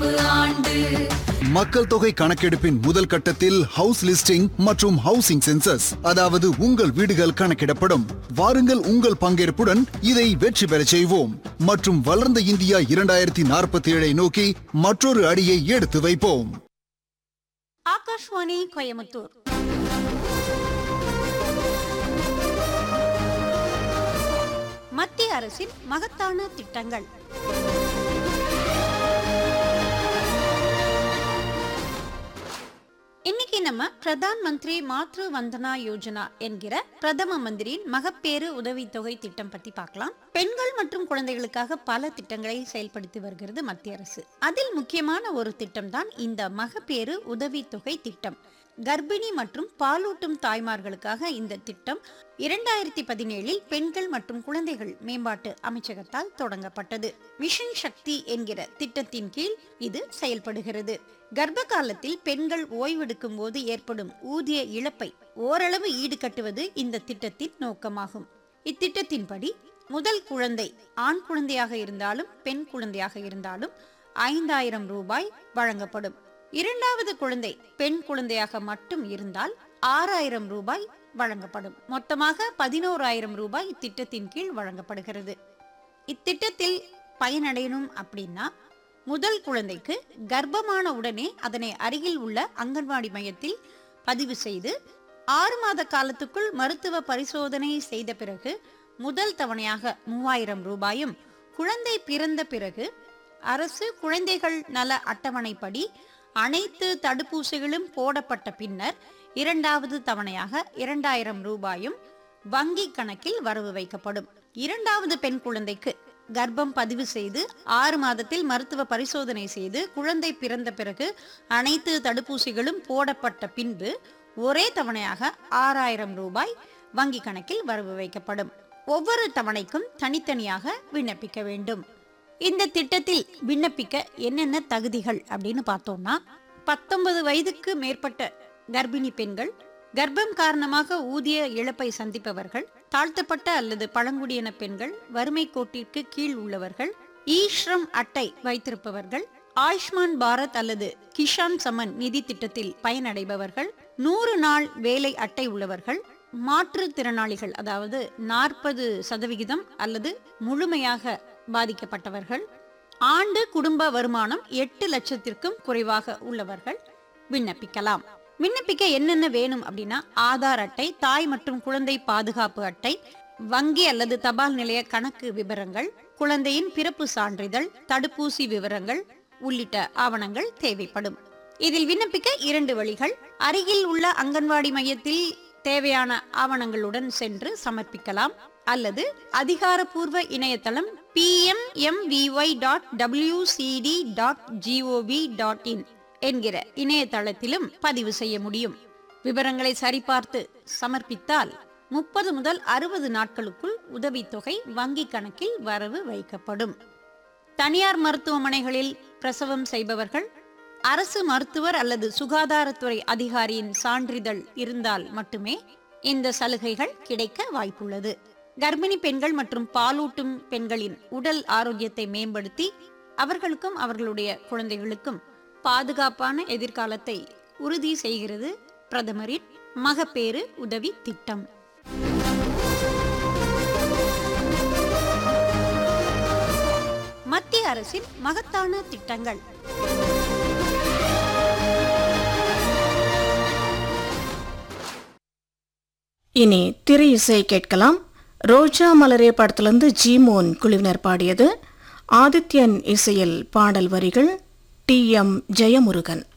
கணக்கெடுப்பு ஆண்டு. மக்கள் தொகை கணக்கெடுப்பின் முதல் கட்டத்தில் ஹவுஸ் லிஸ்டிங் மற்றும் ஹவுசிங் சென்சஸ், அதாவது உங்கள் வீடுகள் கணக்கிடப்படும். வாருங்கள், உங்கள் பங்கேற்புடன் இதை வெற்றி பெறச் செய்வோம் மற்றும் வளர்ந்த இந்தியா 2047 நோக்கி மற்றொரு அடியை எடுத்து வைப்போம். ஆகாஷ்வாணி கோயமுத்தூர். மத்திய அரசின் மகத்தான திட்டங்கள். இன்னைக்கு நம்ம பிரதான் மந்திரி மாத்ரு வந்தனா யோஜனா என்கிற பிரதம மந்திரியின் மகப்பேறு உதவித்தொகை திட்டம் பத்தி பார்க்கலாம். பெண்கள் மற்றும் குழந்தைகளுக்காக பல திட்டங்களை செயல்படுத்தி வருகிறது மத்திய அரசு. அதில் முக்கியமான ஒரு திட்டம் தான் இந்த மகப்பேறு உதவித்தொகை திட்டம். கர்ப்பிணி மற்றும் பாலூட்டும் தாய்மார்களுக்காக இந்த திட்டம் 2017 பெண்கள் மற்றும் குழந்தைகள் மேம்பாட்டு அமைச்சகத்தால் தொடங்கப்பட்டது. மிஷன் சக்தி என்கிற திட்டத்தின் கீழ் இது செயல்படுகிறது. கர்ப்ப காலத்தில் பெண்கள் ஓய்வெடுக்கும் போது ஏற்படும் ஊதிய இழப்பை ஓரளவு ஈடுகட்டுவது இந்த திட்டத்தின் நோக்கமாகும். இத்திட்டத்தின்படி முதல் குழந்தை ஆண் குழந்தையாக இருந்தாலும் பெண் குழந்தையாக இருந்தாலும் 5000 ரூபாய் வழங்கப்படும். இரண்டாவது குழந்தை பெண் குழந்தையாக மட்டும் இருந்தால் 6000 ரூபாய் வழங்கப்படும். மொத்தமாக 11000 ரூபாய் இத்திட்டத்தின் கீழ் வழங்கப்படுகிறது. இத்திட்டத்தில் பயனடையணும் அப்படின்னா முதல் குழந்தைக்கு கர்ப்பமான உடனே அதனை அருகில் உள்ள அங்கன்வாடி மையத்தில் பதிவு செய்து 6 மாத காலத்துக்குள் மருத்துவ பரிசோதனை செய்த பிறகு முதல் தவணையாக 3000 ரூபாயும், குழந்தை பிறந்த பிறகு அரசு குழந்தைகள் நல அட்டவணைப்படி அனைத்து தடுப்பூசிகளும் போடப்பட்ட பின்னர் இரண்டாவது தவணையாக 2000 ரூபாயும் வங்கி கணக்கில் வரவு வைக்கப்படும். இரண்டாவது பெண் குழந்தைக்கு கர்ப்பம் பதிவு செய்து 6 மாதத்தில் மருத்துவ பரிசோதனை செய்து குழந்தை பிறந்த பிறகு அனைத்து தடுப்பூசிகளும் போடப்பட்ட பின்பு ஒரே தவணையாக 6000 ரூபாய் வங்கி கணக்கில் வரவு வைக்கப்படும். ஒவ்வொரு தவணைக்கும் தனித்தனியாக விண்ணப்பிக்க வேண்டும். இந்த திட்டத்தில் விண்ணப்பிக்க என்னென்ன தகுதிகள் அப்படின்னு பார்த்தோம்னா, 19 வயதுக்கு மேற்பட்ட கர்ப்பிணி பெண்கள், கர்ப்பம் காரணமாக ஊதிய இழப்பை சந்திப்பவர்கள், தாழ்த்தப்பட்ட அல்லது பழங்குடியின பெண்கள், வறுமை கோட்டிற்கு கீழ் உள்ளவர்கள், ஈஸ்ரம் அட்டை வைத்திருப்பவர்கள், ஆயுஷ்மான் பாரத் அல்லது கிஷான் சமன் நிதி திட்டத்தில் பயனடைபவர்கள், 100 நாள் வேலை அட்டை உள்ளவர்கள், மாற்றுத்திறனாளிகள் அதாவது 40% அல்லது முழுமையாக பாதிக்கப்பட்டவர்கள், ஆண்டு குடும்ப வருமானம் 8 லட்சத்திற்கும் குறைவாக உள்ளவர்கள் விண்ணப்பிக்கலாம். விண்ணப்பிக்க என்னென்ன வேணும் அப்படின்னா, ஆதார் அட்டை, தாய் மற்றும் குழந்தை பாதுகாப்பு அட்டை, வங்கி அல்லது தபால் நிலைய கணக்கு விவரங்கள், குழந்தையின் பிறப்பு சான்றிதழ், தடுப்பூசி விவரங்கள் உள்ளிட்ட ஆவணங்கள் தேவைப்படும். இதில் விண்ணப்பிக்க 2 வழிகள். அருகில் உள்ள அங்கன்வாடி மையத்தில் தேவையான ஆவணங்களுடன் சென்று சமர்ப்பிக்கலாம், அல்லது அதிகாரப்பூர்வ இணையதளம் pmmy.wcd.gov.in என்கிற இணையதளத்திலும் பதிவு செய்ய முடியும். விவரங்களை சரிபார்த்து சமர்ப்பித்தால் 30 முதல் 60 நாட்களுக்குள் உதவித்தொகை வங்கி கணக்கில் வரவு வைக்கப்படும். தனியார் மருத்துவமனைகளில் பிரசவம் செய்பவர்கள் அரசு மருத்துவர் அல்லது சுகாதாரத்துறை அதிகாரியின் சான்றிதழ் இருந்தால் மட்டுமே இந்த சலுகைகள் கிடைக்க வாய்ப்புள்ளது. கர்ப்பிணி பெண்கள் மற்றும் பாலூட்டும் பெண்களின் உடல் ஆரோக்கியத்தை மேம்படுத்தி அவர்களுக்கும் அவர்களுடைய குழந்தைகளுக்கும் பாதுகாப்பான எதிர்காலத்தை உறுதி செய்கிறது பிரதமரின் மகப்பேறு உதவி திட்டம். மத்திய அரசின் மகத்தான திட்டங்கள். இனி திரை இசை கேட்கலாம். ரோஜா மலரே படத்திலிருந்து ஜீமோன் குழுவினர் பாடியது. ஆதித்யன் இசையில் பாடல் வரிகள் டி.எம். ஜெயமுருகன்.